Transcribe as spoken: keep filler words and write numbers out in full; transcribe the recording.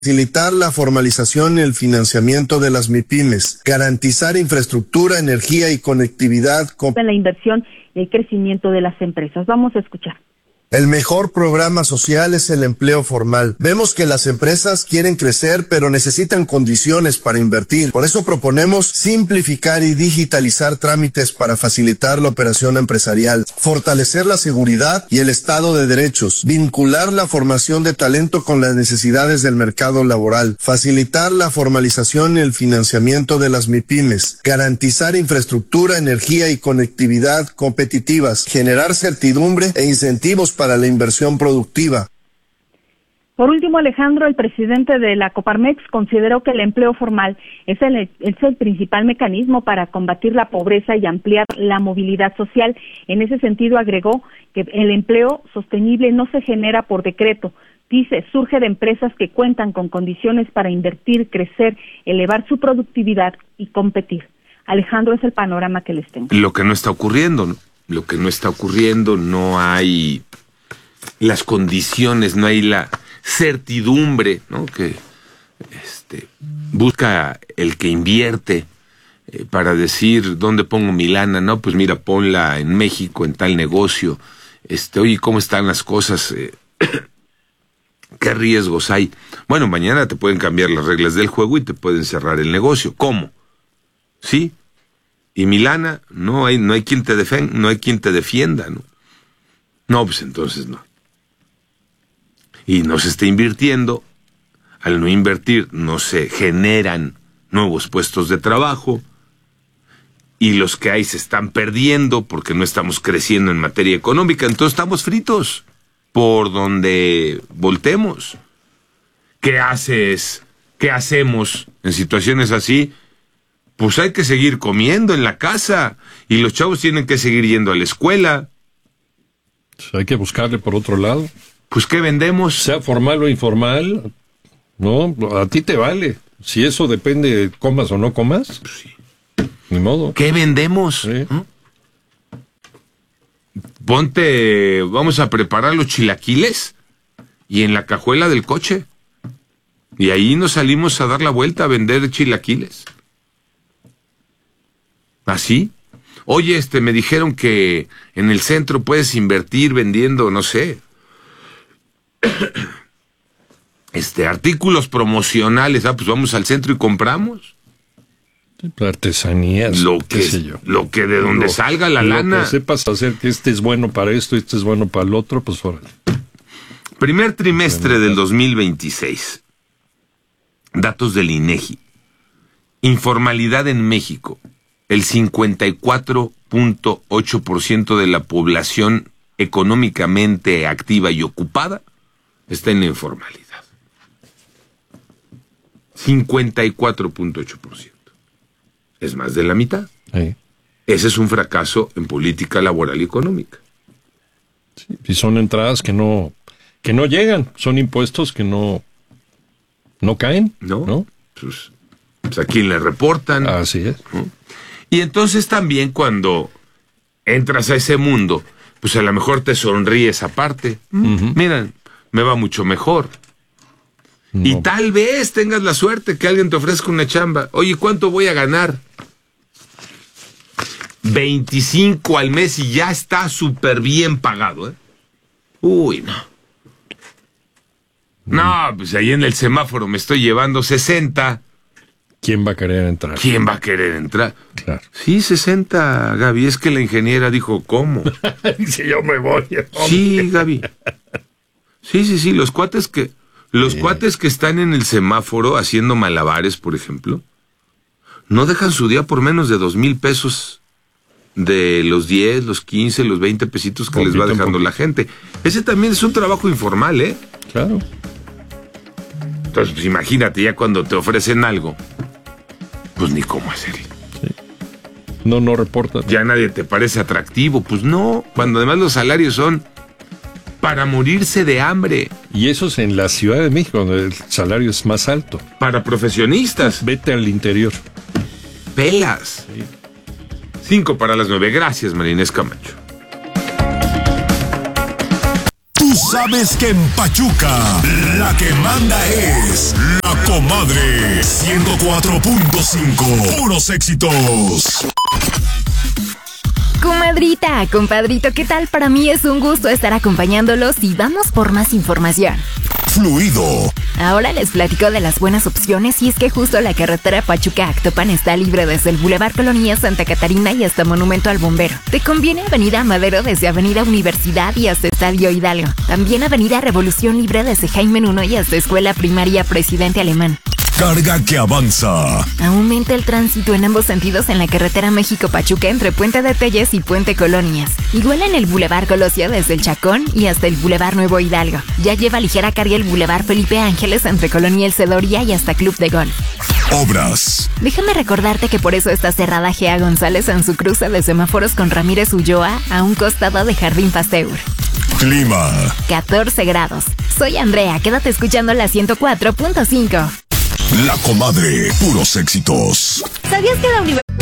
Facilitar la formalización y el financiamiento de las MIPYMES, garantizar infraestructura, energía y conectividad. Con la inversión y el crecimiento de las empresas. Vamos a escuchar. El mejor programa social es el empleo formal. Vemos que las empresas quieren crecer, pero necesitan condiciones para invertir. Por eso proponemos simplificar y digitalizar trámites para facilitar la operación empresarial, fortalecer la seguridad y el Estado de Derechos, vincular la formación de talento con las necesidades del mercado laboral, facilitar la formalización y el financiamiento de las MIPYMES, garantizar infraestructura, energía y conectividad competitivas, generar certidumbre e incentivos para la inversión productiva. Por último, Alejandro, el presidente de la Coparmex consideró que el empleo formal es el, es el principal mecanismo para combatir la pobreza y ampliar la movilidad social. En ese sentido, agregó que el empleo sostenible no se genera por decreto. Dice, surge de empresas que cuentan con condiciones para invertir, crecer, elevar su productividad y competir. Alejandro, es el panorama que les tengo. Lo que no está ocurriendo, lo que no está ocurriendo, no hay las condiciones, no hay la certidumbre, ¿no? Que este, busca el que invierte eh, para decir dónde pongo mi lana, no, pues mira, ponla en México, en tal negocio, este, oye, ¿cómo están las cosas? Eh, ¿Qué riesgos hay? Bueno, mañana te pueden cambiar las reglas del juego y te pueden cerrar el negocio. ¿Cómo? ¿Sí? Y mi lana, no hay, no hay quien te defienda, no hay quien te defienda, ¿no? No, pues entonces no. Y no se está invirtiendo. Al no invertir, no se generan nuevos puestos de trabajo. Y los que hay se están perdiendo porque no estamos creciendo en materia económica. Entonces estamos fritos por donde voltemos. ¿Qué haces? ¿Qué hacemos en situaciones así? Pues hay que seguir comiendo en la casa. Y los chavos tienen que seguir yendo a la escuela. Pues hay que buscarle por otro lado. Pues, ¿qué vendemos? Sea formal o informal, no, a ti te vale. Si eso depende de comas o no comas, pues sí. Ni modo. ¿Qué vendemos? Sí. ¿No? Ponte, vamos a preparar los chilaquiles y en la cajuela del coche. Y ahí nos salimos a dar la vuelta a vender chilaquiles. ¿Así? Oye, este, me dijeron que en el centro puedes invertir vendiendo, no sé, este, artículos promocionales. Ah, pues vamos al centro y compramos. Artesanías, lo qué que, sé yo. Lo que de donde lo, salga la lo lana. Que sepas hacer que este es bueno para esto, este es bueno para el otro, pues órale. Primer trimestre del dos mil veintiséis. Datos del INEGI. Informalidad en México. El cincuenta y cuatro punto ocho por ciento de la población económicamente activa y ocupada está en la informalidad. cincuenta y cuatro punto ocho por ciento. Es más de la mitad. Sí. Ese es un fracaso en política laboral y económica. Sí, y son entradas que no que no llegan, son impuestos que no no caen, ¿no? ¿no? Pues, pues a quién le reportan. Así es. ¿No? Y entonces también cuando entras a ese mundo, pues a lo mejor te sonríe esa parte. Uh-huh. Miren, me va mucho mejor. No. Y tal vez tengas la suerte que alguien te ofrezca una chamba. Oye, ¿cuánto voy a ganar? veinticinco al mes y ya está súper bien pagado, ¿eh? Uy, no. No, pues ahí en el semáforo me estoy llevando sesenta. ¿Quién va a querer entrar? ¿Quién va a querer entrar? Claro. Sí, sesenta, Gaby. Es que la ingeniera dijo, ¿cómo? Dice, yo me voy. Hombre. Sí, Gaby. Sí, sí, sí. Los cuates que, los sí. cuates que están en el semáforo haciendo malabares, por ejemplo, no dejan su día por menos de dos mil pesos de los diez, los quince, los veinte pesitos que poquito, les va dejando la gente. Ese también es un trabajo informal, ¿eh? Claro. Entonces, pues imagínate, ya cuando te ofrecen algo, pues ni cómo hacerlo. Sí. No, no reporta. Ya nadie te parece atractivo. Pues no, cuando además los salarios son para morirse de hambre. Y eso es en la Ciudad de México, donde el salario es más alto. Para profesionistas. Vete al interior. Pelas. Sí. Cinco para las nueve. Gracias, María Inés Camacho. Tus sabes que en Pachuca la que manda es La Comadre. ciento cuatro punto cinco, puros éxitos. Comadrita, compadrito, ¿qué tal? Para mí es un gusto estar acompañándolos y vamos por más información. Fluido. Ahora les platico de las buenas opciones y es que justo la carretera Pachuca-Actopan está libre desde el Boulevard Colonia Santa Catarina y hasta Monumento al Bombero. Te conviene Avenida Madero desde Avenida Universidad y hasta Estadio Hidalgo. También Avenida Revolución Libre desde Jaime Nuno y hasta Escuela Primaria Presidente Alemán. Carga que avanza. Aumenta el tránsito en ambos sentidos en la carretera México-Pachuca entre Puente de Telles y Puente Colonias. Igual en el Boulevard Colosio desde el Chacón y hasta el Boulevard Nuevo Hidalgo. Ya lleva ligera carga el Boulevard Felipe Ángeles entre Colonia El Cedoria y hasta Club de Golf. Obras. Déjame recordarte que por eso está cerrada Gea González en su cruce de semáforos con Ramírez Ulloa a un costado de Jardín Pasteur. Clima. catorce grados. Soy Andrea, quédate escuchando la ciento cuatro punto cinco. La Comadre, puros éxitos. ¿Sabías que la universidad